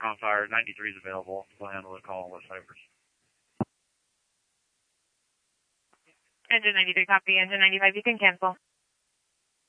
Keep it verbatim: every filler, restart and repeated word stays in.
com Fire, ninety-three is available. We'll handle the call on West Cypress. Engine ninety-three, copy. Engine ninety-five, you can cancel.